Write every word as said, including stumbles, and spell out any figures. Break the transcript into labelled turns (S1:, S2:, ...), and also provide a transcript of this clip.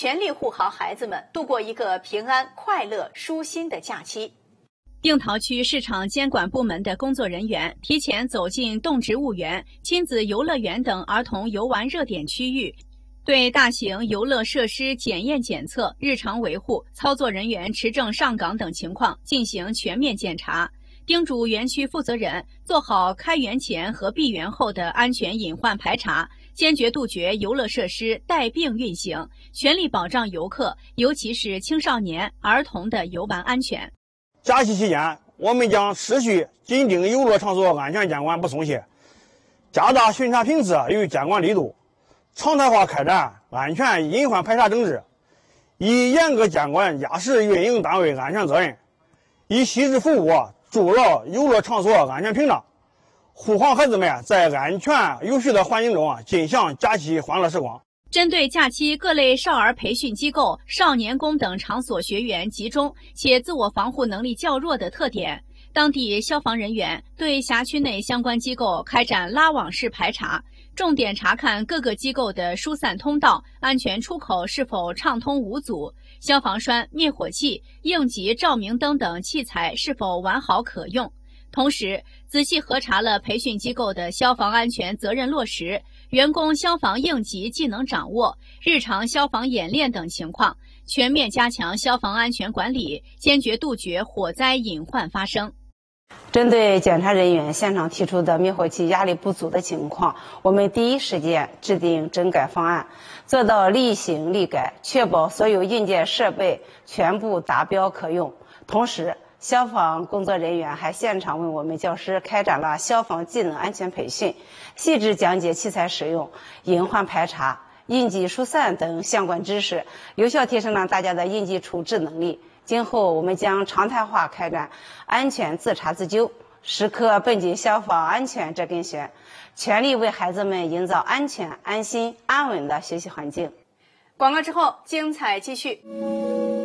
S1: 全力护航孩子们度过一个平安、快乐、舒心的假期。
S2: 定陶区市场监管部门的工作人员提前走进动植物园、亲子游乐园等儿童游玩热点区域，对大型游乐设施检验检测、日常维护、操作人员持证上岗等情况进行全面检查，叮嘱园区负责人做好开园前和闭园后的安全隐患排查，坚决杜绝游乐设施带病运行，全力保障游客，尤其是青少年、儿童的游玩安全。
S3: 假期期间，我们将持续紧盯游乐场所安全监管不松懈，加大巡查频次与监管力度，常态化开展安全隐患排查整治，以严格监管压实运营单位安全责任，以细致服务筑牢游乐场所安全屏障，护航孩子们在安全有序的环境中尽享假期欢乐时光。
S2: 针对假期各类少儿培训机构、少年宫等场所学员集中且自我防护能力较弱的特点，当地消防人员对辖区内相关机构开展拉网式排查，重点查看各个机构的疏散通道、安全出口是否畅通无阻，消防栓、灭火器、应急照明灯等器材是否完好可用。同时，仔细核查了培训机构的消防安全责任落实、员工消防应急技能掌握、日常消防演练等情况，全面加强消防安全管理，坚决杜绝火灾隐患发生。
S4: 针对检查人员现场提出的灭火器压力不足的情况，我们第一时间制定整改方案，做到立行立改，确保所有硬件设备全部达标可用。同时，消防工作人员还现场为我们教师开展了消防技能安全培训，细致讲解器材使用、隐患排查、应急疏散等相关知识，有效提升了大家的应急处置能力。今后我们将常态化开展安全自查自救，时刻绷紧消防安全这根弦，全力为孩子们营造安全、安心、安稳的学习环境。
S1: 广告之后，精彩继续。